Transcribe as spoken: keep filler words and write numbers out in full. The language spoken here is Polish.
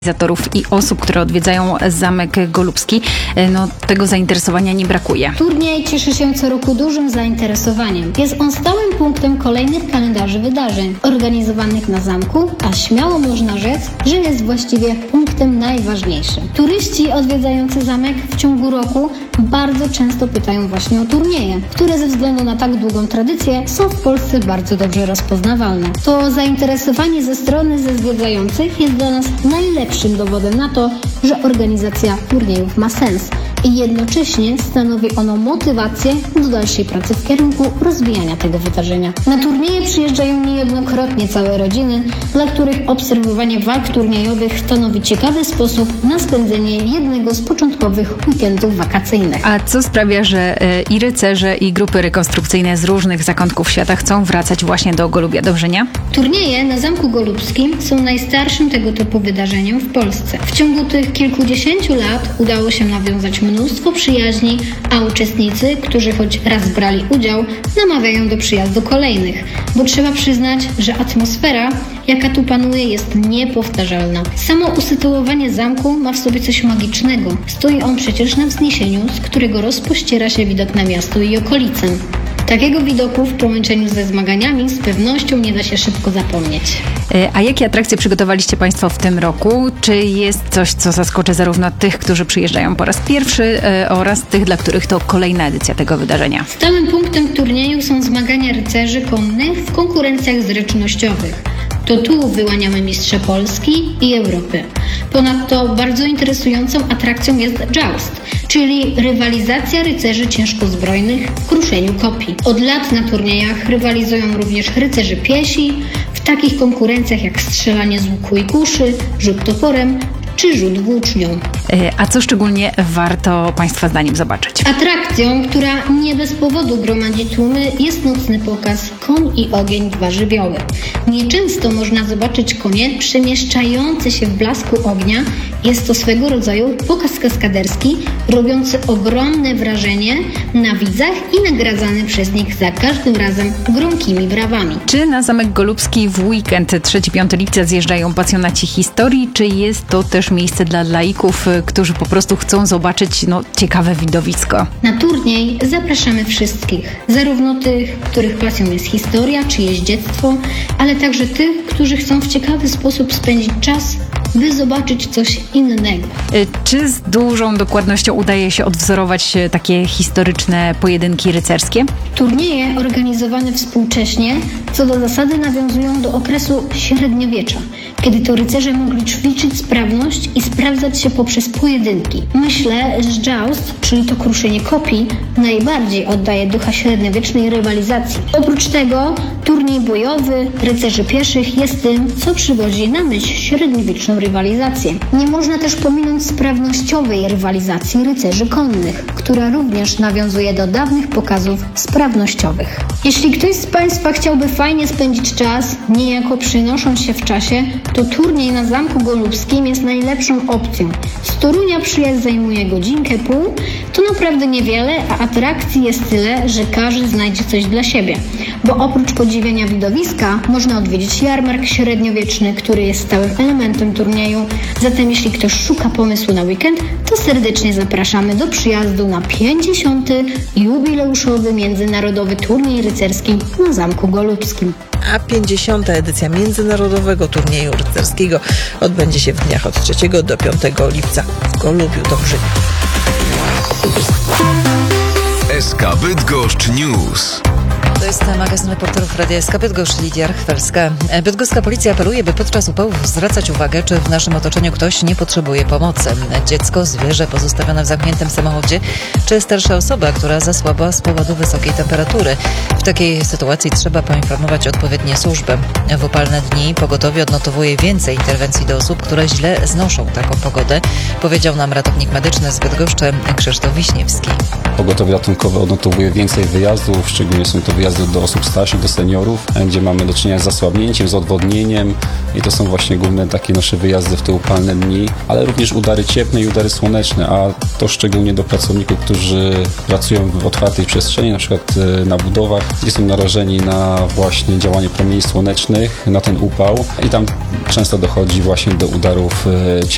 Organizatorów i osób, które odwiedzają Zamek Golubski, no tego zainteresowania nie brakuje. Turniej cieszy się co roku dużym zainteresowaniem. Jest on stałym punktem kolejnych kalendarzy wydarzeń organizowanych na zamku, a śmiało można rzec, że jest właściwie punktem najważniejszym. Turyści odwiedzający zamek w ciągu roku bardzo często pytają właśnie o turnieje, które ze względu na tak długą tradycję są w Polsce bardzo dobrze rozpoznawalne. To zainteresowanie ze strony ze zwiedzających jest dla nas najlepszym dowodem na to, że organizacja turniejów ma sens i jednocześnie stanowi ono motywację do dalszej pracy w kierunku rozwijania tego wydarzenia. Na turnieje przyjeżdżają niejednokrotnie całe rodziny, dla których obserwowanie walk turniejowych stanowi ciekawy sposób na spędzenie jednego z początkowych weekendów wakacyjnych. A co sprawia, że i rycerze, i grupy rekonstrukcyjne z różnych zakątków świata chcą wracać właśnie do Golubia Dążenia? Turnieje na Zamku Golubskim są najstarszym tego typu wydarzeniem w Polsce. W ciągu tych kilkudziesięciu lat udało się nawiązać mnóstwo przyjaźni, a uczestnicy, którzy choć raz brali udział, namawiają do przyjazdu kolejnych, bo trzeba przyznać, że atmosfera, jaka tu panuje, jest niepowtarzalna. Samo usytuowanie zamku ma w sobie coś magicznego. Stoi on przecież na wzniesieniu, z którego rozpościera się widok na miasto i okolice. Takiego widoku w połączeniu ze zmaganiami z pewnością nie da się szybko zapomnieć. A jakie atrakcje przygotowaliście Państwo w tym roku? Czy jest coś, co zaskoczy zarówno tych, którzy przyjeżdżają po raz pierwszy oraz tych, dla których to kolejna edycja tego wydarzenia? Stałym punktem turnieju są zmagania rycerzy konnych w konkurencjach zręcznościowych. To tu wyłaniamy mistrza Polski i Europy. Ponadto bardzo interesującą atrakcją jest joust, czyli rywalizacja rycerzy ciężkozbrojnych w kruszeniu kopii. Od lat na turniejach rywalizują również rycerze piesi w takich konkurencjach jak strzelanie z łuku i kuszy, rzut toporem czy rzut włócznią. A co szczególnie warto Państwa zdaniem zobaczyć? Atrakcją, która nie bez powodu gromadzi tłumy, jest nocny pokaz Koń i ogień dwa żywioły. Nieczęsto można zobaczyć konie przemieszczające się w blasku ognia. Jest to swego rodzaju pokaz kaskaderski, robiący ogromne wrażenie na widzach i nagradzany przez nich za każdym razem gromkimi brawami. Czy na Zamek Golubski w weekend trzeciego piątego lipca zjeżdżają pasjonaci historii, czy jest to też miejsce dla laików, którzy po prostu chcą zobaczyć no, ciekawe widowisko? Na turniej zapraszamy wszystkich, zarówno tych, których pasją jest historia czy jeździectwo, ale także tych, którzy chcą w ciekawy sposób spędzić czas, by zobaczyć coś innego. Czy z dużą dokładnością udaje się odwzorować takie historyczne pojedynki rycerskie? Turnieje organizowane współcześnie co do zasady nawiązują do okresu średniowiecza, kiedy to rycerze mogli ćwiczyć sprawność i sprawdzać się poprzez pojedynki. Myślę, że joust, czyli to kruszenie kopii, najbardziej oddaje ducha średniowiecznej rywalizacji. Oprócz tego turniej bojowy rycerzy pieszych jest tym, co przywodzi na myśl średniowieczną rywalizację. Nie można też pominąć sprawnościowej rywalizacji rycerzy konnych, która również nawiązuje do dawnych pokazów sprawnościowych. Jeśli ktoś z Państwa chciałby fajnie spędzić czas, niejako przenosząc się w czasie, to turniej na Zamku Golubskim jest najlepszą opcją. Z Torunia przyjazd zajmuje godzinkę pół, to naprawdę niewiele, a atrakcji jest tyle, że każdy znajdzie coś dla siebie. Bo oprócz podziwiania widowiska można odwiedzić jarmark średniowieczny, który jest stałym elementem turnieju. Zatem jeśli ktoś szuka pomysłu na weekend, to serdecznie zapraszamy do przyjazdu na pięćdziesiąty jubileuszowy międzynarodowy turniej rycerski na Zamku Golubskim. A pięćdziesiąta edycja Międzynarodowego Turnieju Rycerskiego odbędzie się w dniach od trzeciego do piątego lipca w Golubiu Dążenia. S K Bydgoszcz News. To jest magazyn reporterów Radia S K Bydgoszcz, Lidia Chwelska. Bydgoska policja apeluje, by podczas upałów zwracać uwagę, czy w naszym otoczeniu ktoś nie potrzebuje pomocy. Dziecko, zwierzę pozostawione w zamkniętym samochodzie, czy starsza osoba, która zasłabła z powodu wysokiej temperatury. W takiej sytuacji trzeba poinformować odpowiednie służby. W upalne dni pogotowie odnotowuje więcej interwencji do osób, które źle znoszą taką pogodę, powiedział nam ratownik medyczny z Bydgoszczy Krzysztof Wiśniewski. Pogotowie ratunkowe odnotowuje więcej wyjazdów, szczególnie są to wyjazdy do osób starszych, do seniorów, gdzie mamy do czynienia z zasłabnięciem, z odwodnieniem i to są właśnie główne takie nasze wyjazdy w te upalne dni, ale również udary cieplne i udary słoneczne, a to szczególnie do pracowników, którzy pracują w otwartej przestrzeni, na przykład na budowach, gdzie są narażeni na właśnie działanie promieni słonecznych, na ten upał i tam często dochodzi właśnie do udarów cieplnych.